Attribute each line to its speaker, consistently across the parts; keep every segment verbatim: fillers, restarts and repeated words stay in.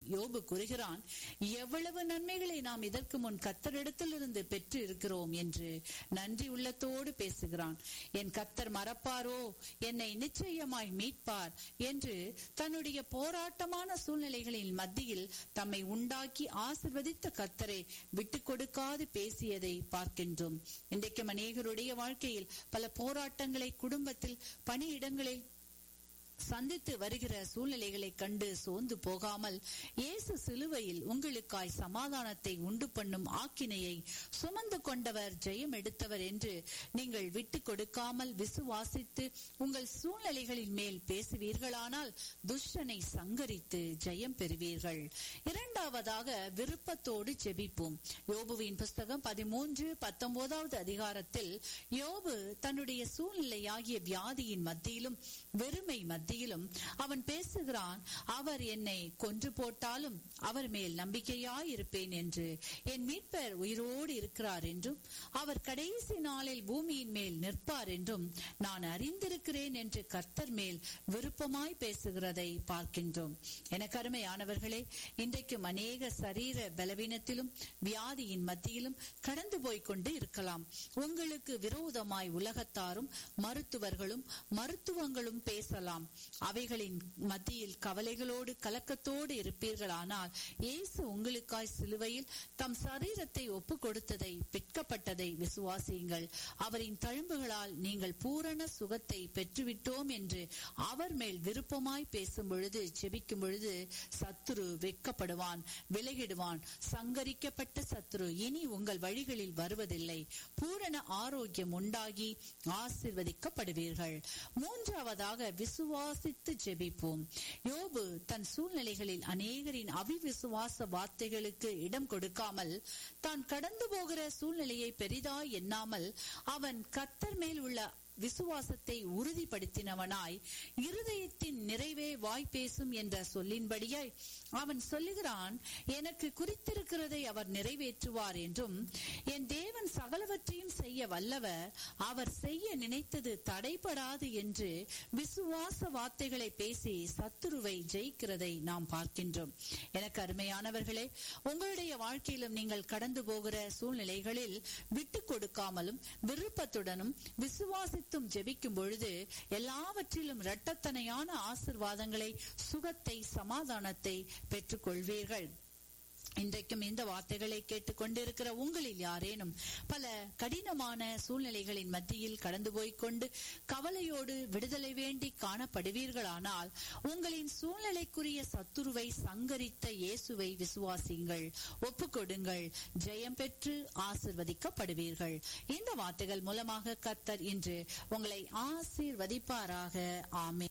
Speaker 1: யோபு கூறுகிறான், எவ்வளவு நன்மைகளை நாம் இதற்கு முன் கர்த்தரிடத்திலிருந்து பெற்று இருக்கிறோம் என்று நன்றி உள்ளத்தோடு பேசுகிறான். என் கர்த்தர் மறப்பாரோ, என்னை நிச்சயமாய் மீட்பார் என்று தன்னுடைய போராட்டமான சூழ்நிலைகளின் மத்தியில் தம்மை உண்டாக்கி ஆசீர்வதித்த கர்த்தரை விட்டு கொடுக்காது பேசியதை பார்க்கின்றோம். இன்றைக்கு அநேகருடைய வாழ்க்கையில் பல போராட்டங்களை, குடும்பத்தில், பணியிடங்களில் சந்தித்து வருகிற சூழ்நிலைகளை கண்டு சோர்ந்து போகாமல், இயேசு சிலுவையில் உங்களுக்காய் சமாதானத்தை உண்டு பண்ணும் ஆக்கினையை சுமந்து கொண்டவர், ஜெயம் எடுத்தவர் என்று நீங்கள் விட்டு கொடுக்காமல் விசுவாசித்து உங்கள் சூழ்நிலைகளின் மேல் பேசுவீர்களானால் துஷ்டனை சங்கரித்து ஜெயம் பெறுவீர்கள். இரண்டாவதாக, விருப்பத்தோடு ஜெபிப்போம். யோபுவின் புஸ்தகம் பதிமூன்று பத்தொன்பதாவது அதிகாரத்தில் யோபு தன்னுடைய சூழ்நிலையாகிய வியாதியின் மத்தியிலும் வெறுமை மத்தியிலும் அவன் பேசுகிறான். அவர் என்னை கொன்று போட்டாலும் அவர் மேல் நம்பிக்கையாயிருப்பேன் என்று, என் மீட்பர் உயிரோடு இருக்கிறார் என்றும் அவர் கடைசி நாளில் பூமியின் மேல் நிற்பார் என்றும் நான் அறிந்திருக்கிறேன் என்று கர்த்தர் மேல் விருப்பமாய் பேசுகிறதை பார்க்கின்றோம். எனக்கு அருமையானவர்களே, இன்றைக்கும் அநேக சரீர பலவீனத்திலும் வியாதியின் மத்தியிலும் கடந்து போய்கொண்டு இருக்கலாம். உங்களுக்கு விரோதமாய் உலகத்தாரும் மருத்துவர்களும் மருத்துவங்களும் பேசலாம். அவைகளின் மத்தியில் கவலைகளோடு கலக்கத்தோடு இருப்பீர்களானால், இயேசு உங்களுக்காய் சிலுவையில் தம் சரீரத்தை ஒப்பு கொடுத்ததை, பிற்கப்பட்டதை விசுவாசியுங்கள். அவரின் தழும்புகளால் நீங்கள் பூரண சுகத்தை பெற்றுவிட்டோம் என்று அவர் மேல் விருப்பமாய் பேசும் பொழுது, ஜெபிக்கும் பொழுது சத்துரு வெட்கப்படுவான், விலகிடுவான். சங்கரிக்கப்பட்ட சத்துரு இனி உங்கள் வழிகளில் வருவதில்லை. பூரண ஆரோக்கியம் உண்டாகி ஆசீர்வதிக்கப்படுவீர்கள். மூன்றாவதாக, விசுவாசித்து ஜெபிப்போம். யோபு தன் சூழ்நிலைகளில் அநேகரின் அவிவிசுவாச வார்த்தைகளுக்கு இடம் கொடுக்காமல், தான் கடந்து போகிற சூழ்நிலையை பெரிதாய் எண்ணாமல், அவன் கர்த்தர் மேல் உள்ள விசுவாசத்தை உறுதிப்படுத்தினவனாய், இருதயத்தின் நிறைவே வாய் பேசும் என்ற சொல்லின்படியாய் அவன் சொல்லுகிறான், எனக்கு குறித்திருக்கிறதை அவர் நிறைவேற்றுவார் என்றும், என் தேவன் சகலவற்றையும் செய்ய வல்லவர், அவர் செய்ய நினைத்தது தடைபடாது என்று விசுவாச வார்த்தைகளை பேசி சத்துருவை ஜெயிக்கிறதை நாம் பார்க்கின்றோம். எனக்கு அருமையானவர்களே, உங்களுடைய வாழ்க்கையிலும் நீங்கள் கடந்து போகிற சூழ்நிலைகளில் விட்டு கொடுக்காமலும் விருப்பத்துடனும் விசுவாசி ஜெபிக்கும் பொழுது எல்லாவற்றிலும் இரட்டத்தனையான ஆசீர்வாதங்களை, சுகத்தை, சமாதானத்தை பெற்றுக் கொள்வீர்கள். இன்றைக்கும் இந்த வார்த்தைகளை கேட்டுக் கொண்டிருக்கிற உங்களில் யாரேனும் பல கடினமான சூழ்நிலைகளின் மத்தியில் கடந்து போய்கொண்டு கவலையோடு விடுதலை வேண்டி காணப்படுவீர்களானால், உங்களின் சூழ்நிலைக்குரிய சத்துருவை சங்கரித்த இயேசுவை விசுவாசியுங்கள், ஒப்புக்கொடுங்கள், ஜெயம் பெற்று ஆசீர்வதிக்கப்படுவீர்கள். இந்த வார்த்தைகள் மூலமாக கர்த்தர் இன்று உங்களை ஆசீர்வதிப்பாராக. ஆமென்.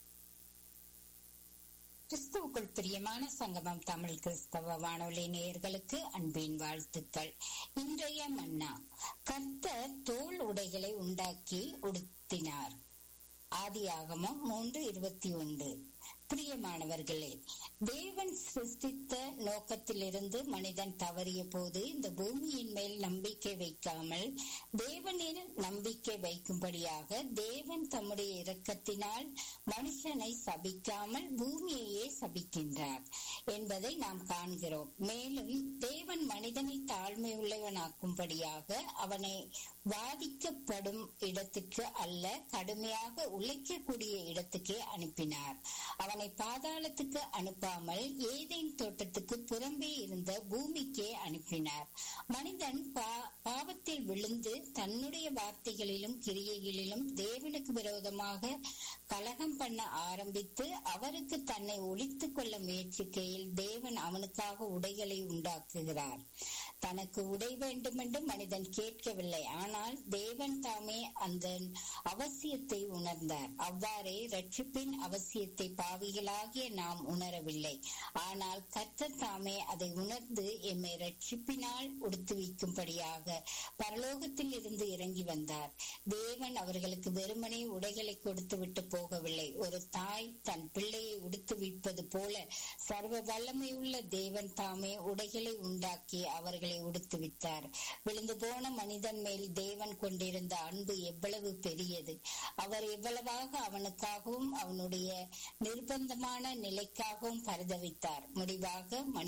Speaker 2: கிறிஸ்துவுக்குள் பிரியமான சங்கமம் தமிழ் கிறிஸ்தவ வானொலி நேயர்களுக்கு அன்பின் வாழ்த்துக்கள். இன்றைய மன்னா, கர்த்தர் தோல் உடைகளை உண்டாக்கி உடுத்தினார். ஆதியாகமம் மூன்று இருபத்தி ஒன்று. பிரியமானவர்களே, தேவன் சிருஷ்டித்த நோக்கத்திலிருந்து மனிதன் தவறிய போது இந்த பூமியின் மேல் நம்பிக்கை வைக்காமல் தேவனில் நம்பிக்கை வைக்கும்படியாக தேவன் தம்முடைய இரக்கத்தினால் மனுஷனை சபிக்காமல் பூமியையே சபிக்கின்றார் என்பதை நாம் காண்கிறோம். மேலும் தேவன் மனிதனை தாழ்மை உள்ளவனாக்கும்படியாக அவனை வாதிக்கப்படும் இடத்துக்கு அல்ல, கடுமையாக உழைக்கக்கூடிய இடத்துக்கே அனுப்பினார். அவனை பாதாளத்துக்கு அனுப்பாமல் ஏதேன் தோட்டத்துக்கு புறம்பே இருந்த பூமிக்கே அனுப்பினார். மனிதன் பாவத்தில் விழுந்து தன்னுடைய வார்த்தைகளிலும் கிரியைகளிலும் தேவனுக்கு விரோதமாக கலகம் பண்ண ஆரம்பித்து அவருக்கு தன்னை ஒழித்துக் கொள்ள முயற்சிக்கையில் தேவன் அவனுக்காக உடைகளை உண்டாக்குகிறார். தனக்கு உடை வேண்டுமென்று மனிதன் கேட்கவில்லை, ஆனால் தேவன் தாமே அந்த அவசியத்தை உணர்ந்தார். அவ்வாறே ரட்சிப்பின் அவசியத்தை பாவிகளாகிய நாம் உணரவில்லை, ஆனால் கர்த்தர் தாமே அதை உணர்ந்து எம்மை ரட்சிப்பினால் உடுத்துவிக்கும்படியாக பரலோகத்தில் இருந்து இறங்கி வந்தார். தேவன் அவர்களுக்கு வெறுமனே உடைகளை கொடுத்து விட்டு போகவில்லை. ஒரு தாய் தன் பிள்ளையை உடுத்துவிப்பது போல சர்வ வல்லமையுள்ள தேவன் தாமே உடைகளை உண்டாக்கி அவர்களை உடுத்துவித்தார். விழுந்து போன மனிதன் மேல் தேவன் கொண்டிருந்த அன்பு எவ்வளவு பெரியது! அவர் எவ்வளவாக அவனுக்காகவும் அவனுடைய நிர்பந்தமான நிலைக்காகவும் பரிதவித்தார். முடிவாக